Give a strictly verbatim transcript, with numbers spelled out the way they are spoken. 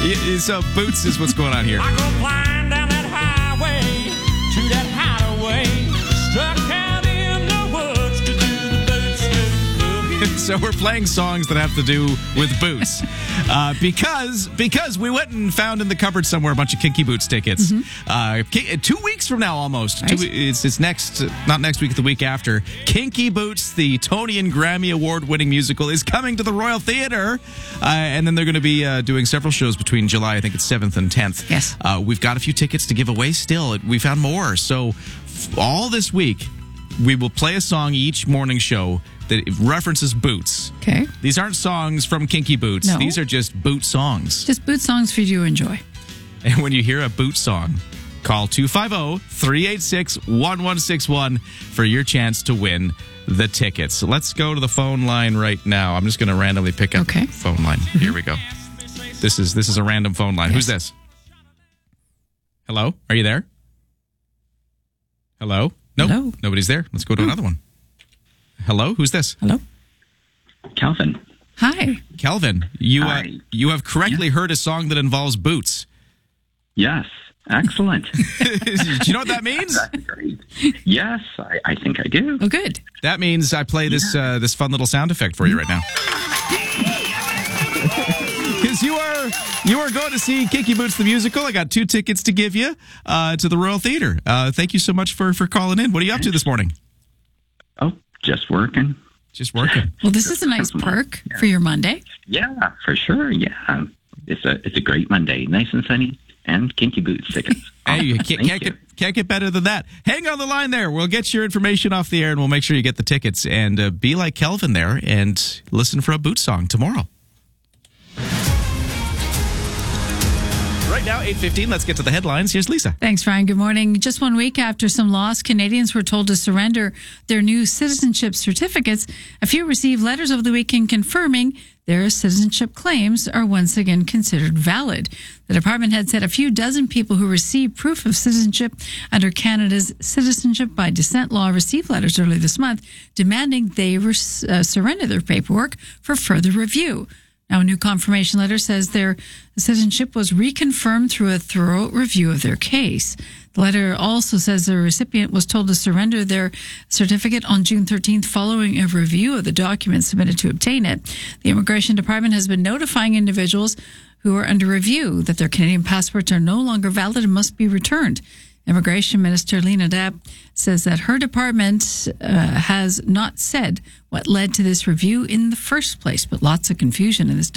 Y- So Boots is what's going on here. I go flying down that highway to that hideaway, struck out in the woods to do the Boots Clues. So we're playing songs that have to do with boots, uh, because because we went and found in the cupboard somewhere a bunch of Kinky Boots tickets. Mm-hmm. Uh, ki- two weeks from now, almost. Right. Two, it's it's next, not next week, the week after. Kinky Boots, the Tony and Grammy Award-winning musical, is coming to the Royal Theatre, uh, and then they're going to be uh, doing several shows between July, I think it's seventh and tenth. Yes. Uh, we've got a few tickets to give away still. We found more. So f- all this week, we will play a song each morning show that references boots. Okay. These aren't songs from Kinky Boots. No. These are just boot songs. Just boot songs for you to enjoy. And when you hear a boot song, call two five zero, three eight six, one one six one for your chance to win the tickets. So let's go to the phone line right now. I'm just going to randomly pick up Okay. the phone line. Mm-hmm. Here we go. This is this is a random phone line. Yes. Who's this? Hello? Are you there? Hello? Nope. Hello. Nobody's there. Let's go to Oh. another one. Hello? Who's this? Hello? Calvin. Hi. Kelvin, you uh, Hi. you have correctly heard a song that involves boots. Yes. Excellent. Do you know what that means? That's great. Yes, I, I think I do. Oh, good. That means I play this uh, this fun little sound effect for you right now. Because you are you are going to see Kinky Boots the musical. I got two tickets to give you uh, to the Royal Theatre. Uh, thank you so much for for calling in. What are you up to this morning? Oh, just working. Just working. Well, this is a nice perk for your Monday. Yeah, for sure. Yeah. It's a it's a great Monday. Nice and sunny. And Kinky Boots tickets. Hey, you Awesome. can't, Thank can't you. get can't get better than that. Hang on the line there. We'll get your information off the air, and we'll make sure you get the tickets. And uh, be like Kelvin there, and listen for a boot song tomorrow. Right now, eight fifteen. Let's get to the headlines. Here's Lisa. Thanks, Ryan. Good morning. Just one week after some lost Canadians were told to surrender their new citizenship certificates, a few received letters over the weekend confirming their citizenship claims are once again considered valid. The department had said a few dozen people who received proof of citizenship under Canada's Citizenship by Descent law received letters early this month demanding they re- uh, surrender their paperwork for further review. Now, a new confirmation letter says their citizenship was reconfirmed through a thorough review of their case. The letter also says the recipient was told to surrender their certificate on June thirteenth following a review of the documents submitted to obtain it. The Immigration Department has been notifying individuals who are under review that their Canadian passports are no longer valid and must be returned. Immigration Minister Lena Dapp says that her department uh, has not said what led to this review in the first place, but lots of confusion in this